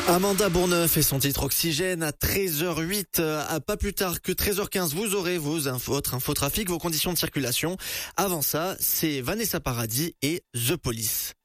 Amanda Bourneuf et son titre Oxygène à 13h08. À pas plus tard que 13h15, vous aurez votre infotrafic, vos conditions de circulation. Avant ça, c'est Vanessa Paradis et The Police.